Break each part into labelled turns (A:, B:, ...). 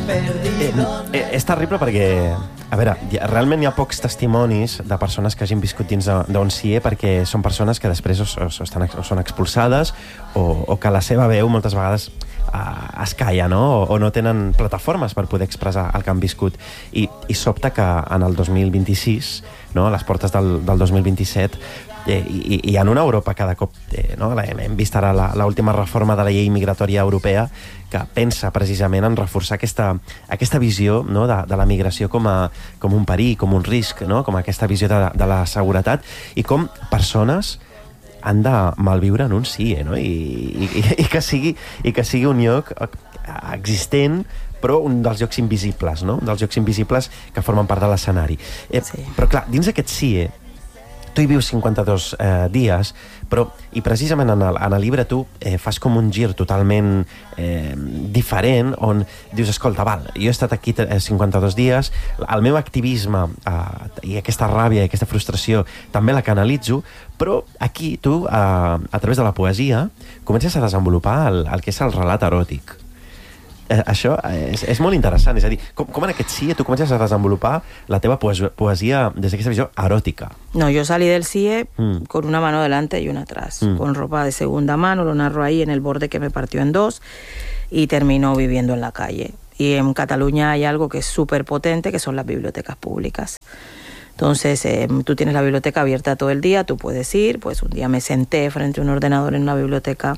A: És terrible perquè, a veure, realment hi ha pocs testimonis de persones que hagin viscut dins d'un CIE, perquè són persones que després o són expulsades o que la seva veu moltes vegades es calla, no? O no tenen plataformes per poder expressar el que han viscut. I sobta que en el 2026, no, a les portes del 2027, i en una Europa cada cop, no? Hem vist ara l'última reforma de la llei migratòria europea que pensa precisament en reforçar aquesta visió, no? de la migració com un perill, com un risc, no? Com aquesta visió de la seguretat, i com persones han de malviure en un CIE, no? I que sigui un lloc existent, però un dels llocs invisibles, no? Dels llocs invisibles que formen part de l'escenari. Sí. Però clar, dins d'aquest CIE tu hi vius 52 dies, i precisament en el llibre tu fas com un gir totalment diferent, on dius, escolta, jo he estat aquí 52 dies, el meu activisme i aquesta ràbia i aquesta frustració també la canalitzo, però aquí tu, a través de la poesia, comences a desenvolupar el que és el relat eròtic. Això és molt interessant, és a dir, com en aquest CIE tu comences a desenvolupar la teva poesia des d'aquesta visió eròtica.
B: No, yo salí del CIE con una mano delante y una atrás, con ropa de segunda mano, lo narro ahí en el borde que me partió en dos, y terminó viviendo en la calle. Y en Cataluña hay algo que es súper potente, que son las bibliotecas públicas. Entonces, tú tienes la biblioteca abierta todo el día, tú puedes ir. Pues un día me senté frente a un ordenador en una biblioteca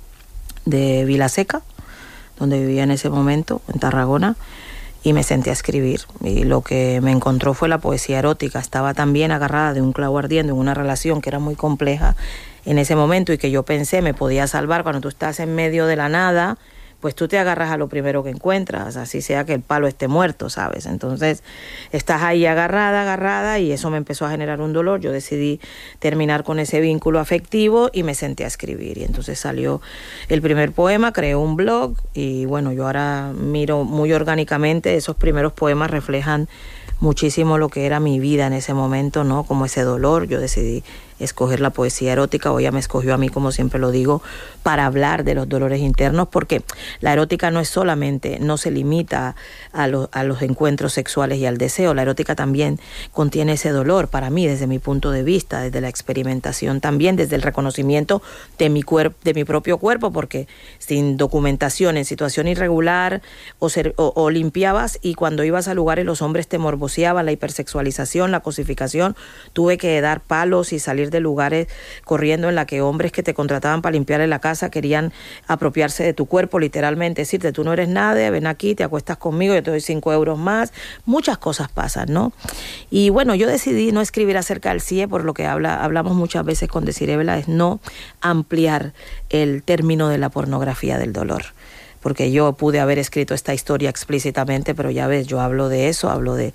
B: de Vilaseca, donde vivía en ese momento, en Tarragona, y me senté a escribir. Y lo que me encontró fue la poesía erótica. Estaba también agarrada de un clavo ardiendo en una relación que era muy compleja en ese momento y que yo pensé me podía salvar. Cuando tú estás en medio de la nada, pues tú te agarras a lo primero que encuentras, así sea que el palo esté muerto, ¿sabes? Entonces estás ahí agarrada, y eso me empezó a generar un dolor. Yo decidí terminar con ese vínculo afectivo y me senté a escribir. Y entonces salió el primer poema, creé un blog, y bueno, yo ahora miro muy orgánicamente, esos primeros poemas reflejan muchísimo lo que era mi vida en ese momento, ¿no? Como ese dolor. Yo decidí escoger la poesía erótica, o ella me escogió a mí, como siempre lo digo, para hablar de los dolores internos, porque la erótica no es solamente, no se limita a los encuentros sexuales y al deseo. La erótica también contiene ese dolor, para mí, desde mi punto de vista, desde la experimentación también, desde el reconocimiento de mi propio cuerpo, porque sin documentación, en situación irregular, o limpiabas, y cuando ibas a lugares los hombres te morboseaban, la hipersexualización, la cosificación, tuve que dar palos y salir de lugares corriendo en la que hombres que te contrataban para limpiar en la casa querían apropiarse de tu cuerpo, literalmente, decirte, tú no eres nadie, ven aquí, te acuestas conmigo, yo te doy 5 euros más. Muchas cosas pasan, ¿no? Y bueno, yo decidí no escribir acerca del CIE, por lo que hablamos muchas veces con Desiree Vela, es no ampliar el término de la pornografía del dolor. Porque yo pude haber escrito esta historia explícitamente, pero ya ves, yo hablo de eso,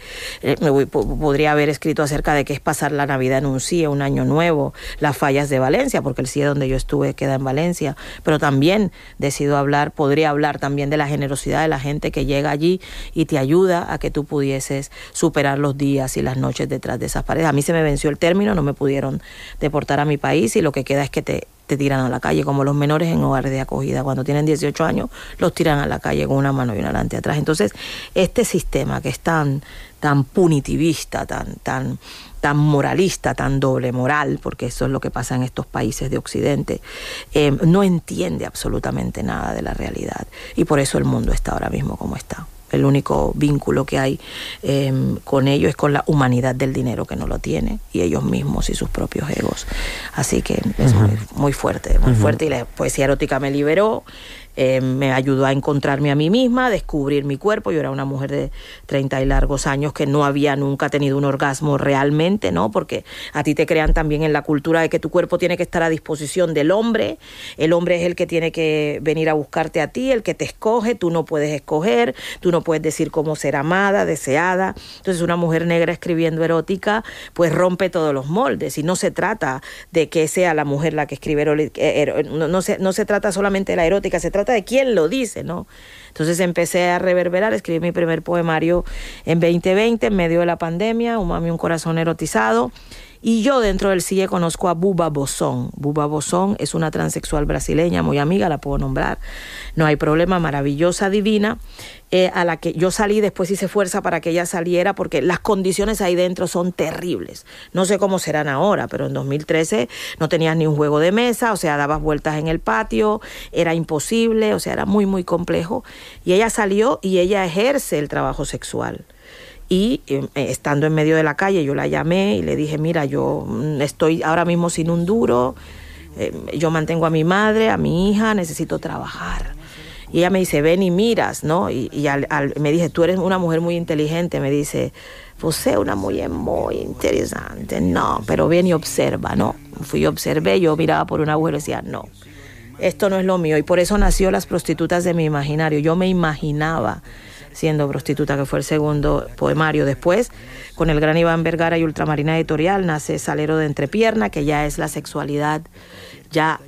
B: podría haber escrito acerca de qué es pasar la Navidad en un CIE, un año nuevo, las fallas de Valencia, porque el CIE donde yo estuve queda en Valencia, pero también podría hablar también de la generosidad de la gente que llega allí y te ayuda a que tú pudieses superar los días y las noches detrás de esas paredes. A mí se me venció el término, no me pudieron deportar a mi país, y lo que queda es que te tiran a la calle, como los menores en hogares de acogida. Cuando tienen 18 años, los tiran a la calle con una mano y una delante atrás. Entonces, este sistema que es tan punitivista, tan moralista, tan doble moral, porque eso es lo que pasa en estos países de Occidente, no entiende absolutamente nada de la realidad. Y por eso el mundo está ahora mismo como está. El único vínculo que hay con ellos es con la humanidad del dinero, que no lo tiene, y ellos mismos y sus propios egos. Así que es muy fuerte, y la poesía erótica me liberó. Me ayudó a encontrarme a mí misma, a descubrir mi cuerpo. Yo era una mujer de 30 y largos años que no había nunca tenido un orgasmo realmente, ¿no? Porque a ti te crean también en la cultura de que tu cuerpo tiene que estar a disposición del hombre. El hombre es el que tiene que venir a buscarte a ti, el que te escoge. Tú no puedes escoger, tú no puedes decir cómo ser amada, deseada. Entonces, una mujer negra escribiendo erótica, pues rompe todos los moldes. Y no se trata de que sea la mujer la que escribe no se trata solamente de la erótica, se trata de quién lo dice, ¿no? Entonces empecé a reverberar, escribí mi primer poemario en 2020, en medio de la pandemia, Un mami, un corazón erotizado, Y yo dentro del CIE conozco a Buba Bozón. Buba Bozón es una transexual brasileña muy amiga, la puedo nombrar. No hay problema, maravillosa, divina, a la que yo salí, después hice fuerza para que ella saliera, porque las condiciones ahí dentro son terribles. No sé cómo serán ahora, pero en 2013 no tenías ni un juego de mesa, o sea, dabas vueltas en el patio, era imposible, o sea, era muy, muy complejo. Y ella salió y ella ejerce el trabajo sexual. Y estando en medio de la calle, yo la llamé y le dije, mira, yo estoy ahora mismo sin un duro, yo mantengo a mi madre, a mi hija, necesito trabajar. Y ella me dice, ven y miras, ¿no? Y me dice, tú eres una mujer muy inteligente, me dice, pues es una mujer muy interesante, no, pero ven y observa, ¿no? Fui y observé, yo miraba por un agujero y decía, no, esto no es lo mío. Y por eso nació Las prostitutas de mi imaginario. Yo me imaginaba siendo prostituta, que fue el segundo poemario. Después, con el gran Iván Vergara y Ultramarina Editorial, nace Salero de Entrepierna, que ya es la sexualidad ya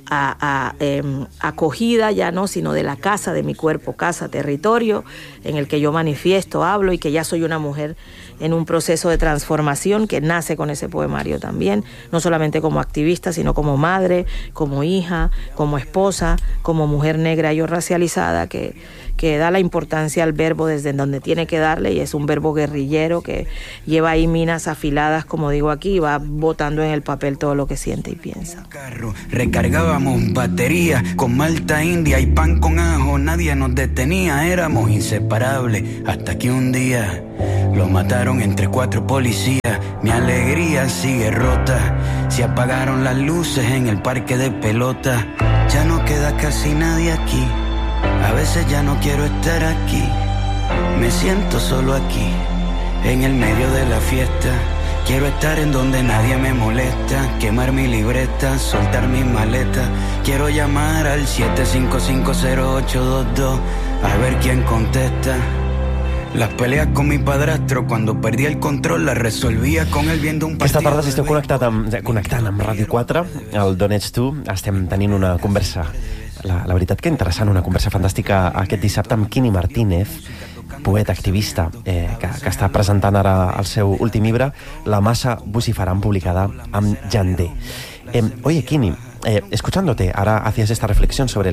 B: acogida, ya no, sino de la casa, de mi cuerpo, casa, territorio, en el que yo manifiesto, hablo, y que ya soy una mujer en un proceso de transformación que nace con ese poemario también, no solamente como activista, sino como madre, como hija, como esposa, como mujer negra y o racializada, que da la importancia al verbo desde donde tiene que darle, y es un verbo guerrillero que lleva ahí minas afiladas, como digo aquí, y va botando en el papel todo lo que siente y piensa.
C: Recargábamos batería con malta india y pan con ajo, nadie nos detenía, éramos inseparables, hasta que un día lo mataron entre 4 policías. Mi alegría sigue rota, se apagaron las luces en el parque de pelota, ya no queda casi nadie aquí. A veces ya no quiero estar aquí, me siento solo aquí, en el medio de la fiesta. Quiero estar en donde nadie me molesta, quemar mi libreta, soltar mis maletas. Quiero llamar al 7550822, a ver quién contesta. Las peleas con mi padrastro, cuando perdí el control, las resolvia con él viendo un partido.
A: Aquesta tarda, si esteu connectant amb Ràdio 4, al D'on ets tu, estem tenint una conversa, la veritat que interessant, una conversa fantàstica aquest dissabte amb Quini Martínez, poeta, activista, que està presentant ara el seu últim llibre, La massa vociferant, publicada amb Jandé. Oye, Quini, escuchándote, ahora hacías esta reflexión sobre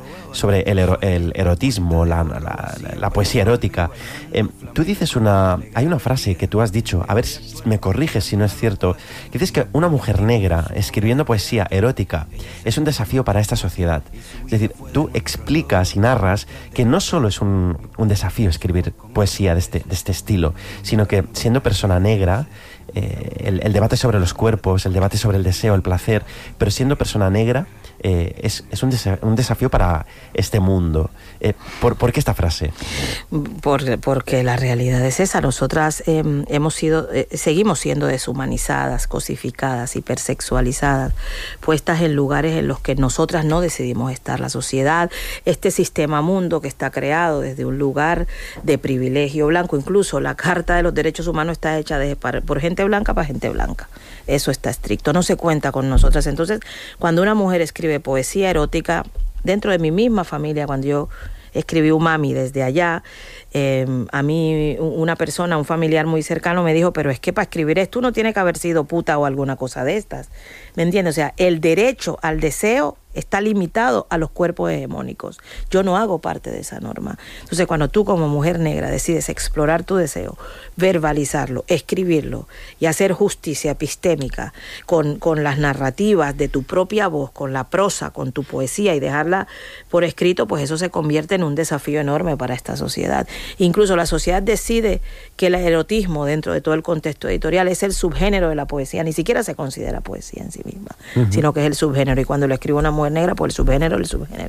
A: el erotismo, la poesía erótica. Tú dices hay una frase que tú has dicho, a ver si me corriges si no es cierto, que dices que una mujer negra escribiendo poesía erótica es un desafío para esta sociedad. Es decir, tú explicas y narras que no solo es un desafío escribir poesía de este estilo, sino que siendo persona negra, el debate sobre los cuerpos, el debate sobre el deseo, el placer, pero siendo persona negra es un desafío para este mundo. ¿Por qué esta frase?
B: Porque la realidad es esa. Nosotras seguimos siendo deshumanizadas, cosificadas, hipersexualizadas, puestas en lugares en los que nosotras no decidimos estar. La sociedad, este sistema mundo que está creado desde un lugar de privilegio blanco, incluso la Carta de los Derechos Humanos está hecha por gente blanca para gente blanca. Eso está estricto, no se cuenta con nosotras. Entonces, cuando una mujer escribe poesía erótica, dentro de mi misma familia, cuando yo escribí Umami desde allá, a mí una persona, un familiar muy cercano me dijo, pero es que para escribir esto uno tiene que haber sido puta o alguna cosa de estas, ¿me entiendes? O sea, el derecho al deseo está limitado a los cuerpos hegemónicos. Yo no hago parte de esa norma. Entonces, cuando tú como mujer negra decides explorar tu deseo, verbalizarlo, escribirlo y hacer justicia epistémica con las narrativas de tu propia voz, con la prosa, con tu poesía y dejarla por escrito, pues eso se convierte en un desafío enorme para esta sociedad. Incluso la sociedad decide que el erotismo dentro de todo el contexto editorial es el subgénero de la poesía, ni siquiera se considera poesía en sí misma, sino que es el subgénero, y cuando lo escribe una mujer negra, pues el subgénero.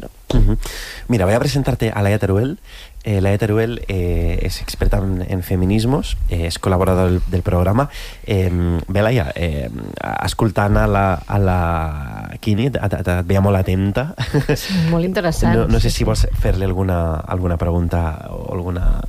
A: Mira, voy a presentarte a Laia Teruel. Laia Teruel es experta en feminismos, és col·laboradora del programa. Bé, Laia, escoltant a la Quini, et veia molt atenta.
D: Sí, molt interessant.
A: No sé si vols fer-li alguna pregunta o alguna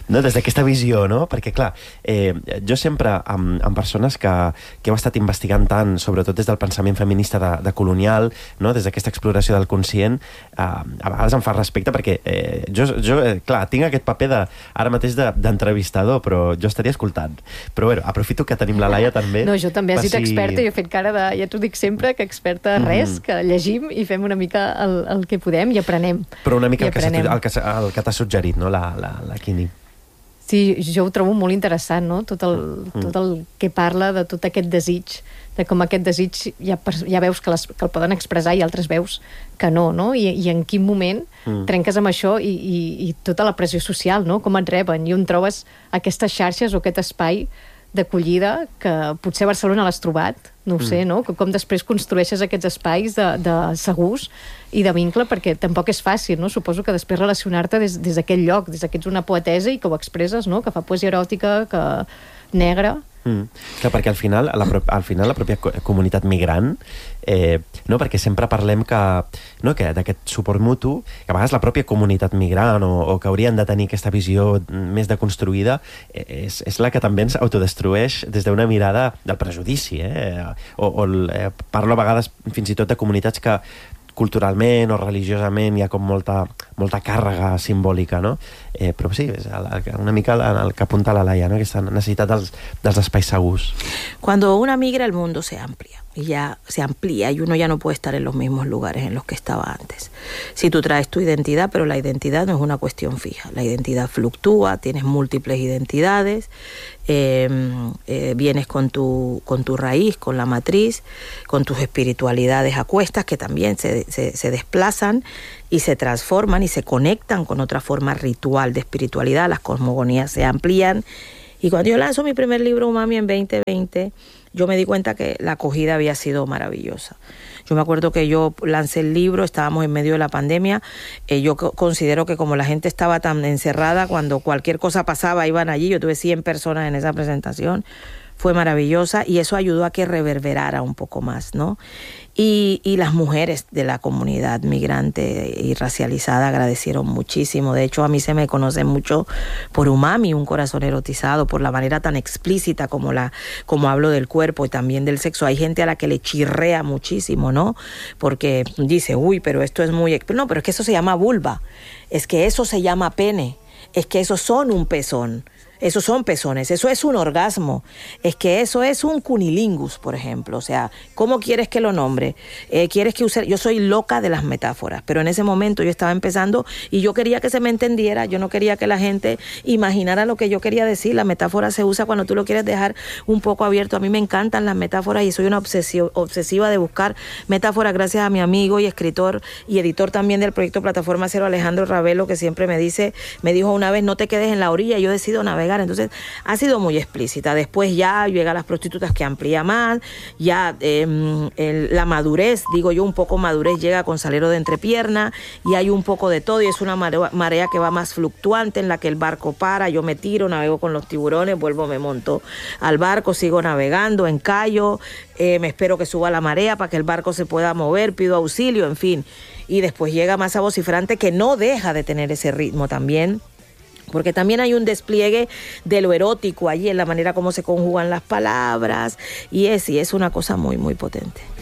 A: No, des d'aquesta visió, no? Perquè, clar, jo sempre, amb persones que heu estat investigant tant, sobretot des del pensament feminista de colonial, no? Des d'aquesta exploració del conscient, a vegades em fa respecte perquè jo clar, tinc aquest paper ara mateix d'entrevistador, però jo estaria escoltant. Però bueno, aprofito que tenim la Laia també.
D: No, jo també he estat experta i he fet cara de, ja t'ho dic sempre, que experta res, que llegim i fem una mica el que podem i aprenem.
A: Però una mica el que t'ha suggerit, no? La Quini.
D: Sí, jo ho trobo molt interessant, no? Tot el que parla de tot aquest desig, de com aquest desig ja veus que el poden expressar i altres veus que no? I en quin moment trenques amb això i tota la pressió social, no? Com et reben i on trobes aquestes xarxes o aquest espai d'acollida que potser a Barcelona l'has trobat, no ho sé, no? Com després construeixes aquests espais de segurs i de vincle, perquè tampoc és fàcil, no? Suposo que després relacionar-te des d'aquest lloc, des que ets una poetesa i que ho expresses, no? Que fa poesia eròtica, que negra.
A: Clar, perquè al final la pròpia comunitat migrant, no, perquè sempre parlem que d'aquest suport mutu, que a vegades la pròpia comunitat migrant o que haurien de tenir aquesta visió més deconstruïda és la que també ens autodestrueix des d'una mirada del prejudici, parlo a vegades fins i tot de comunitats que culturalment o religiosament hi ha com molta càrrega simbòlica, no? Però sí, és una mica el que apunta la Laia, ¿no? Aquesta necessitat dels espais segurs.
B: Cuando una migra, el mundo se amplía. Y ya se amplía y uno ya no puede estar en los mismos lugares en los que estaba antes. Si tú traes tu identidad, pero la identidad no es una cuestión fija. La identidad fluctúa, tienes múltiples identidades, vienes con tu raíz, con la matriz, con tus espiritualidades a cuestas que también se desplazan y se transforman y se conectan con otra forma ritual de espiritualidad. Las cosmogonías se amplían. Y cuando yo lanzo mi primer libro, Umami, en 2020, yo me di cuenta que la acogida había sido maravillosa. Yo me acuerdo que yo lancé el libro, estábamos en medio de la pandemia. Yo considero que como la gente estaba tan encerrada, cuando cualquier cosa pasaba, iban allí. Yo tuve 100 personas en esa presentación. Fue maravillosa y eso ayudó a que reverberara un poco más, ¿no? Y las mujeres de la comunidad migrante y racializada agradecieron muchísimo. De hecho, a mí se me conoce mucho por Umami, un corazón erotizado, por la manera tan explícita como hablo del cuerpo y también del sexo. Hay gente a la que le chirrea muchísimo, ¿no? Porque dice, uy, pero esto es muy... No, pero es que eso se llama vulva, es que eso se llama pene, es que esos son un pezón. Esos son pezones, eso es un orgasmo, es que eso es un cunilingus, por ejemplo. O sea, ¿cómo quieres que lo nombre? ¿Quieres que use? Yo soy loca de las metáforas, pero en ese momento yo estaba empezando y yo quería que se me entendiera, yo no quería que la gente imaginara lo que yo quería decir. La metáfora se usa cuando tú lo quieres dejar un poco abierto. A mí me encantan las metáforas y soy una obsesiva de buscar metáforas, gracias a mi amigo y escritor y editor también del proyecto Plataforma Cero, Alejandro Ravelo, que siempre me dijo una vez, no te quedes en la orilla, yo decido navegar. Entonces ha sido muy explícita. Después ya llega a las prostitutas, que amplía más, ya la madurez, digo yo, un poco madurez llega con Salero de entrepierna y hay un poco de todo y es una marea que va más fluctuante, en la que el barco para, yo me tiro, navego con los tiburones, vuelvo, me monto al barco, sigo navegando, encallo, me espero que suba la marea para que el barco se pueda mover, pido auxilio, en fin. Y después llega Masa Vociferante, que no deja de tener ese ritmo también, porque también hay un despliegue de lo erótico allí en la manera como se conjugan las palabras y es una cosa muy, muy potente.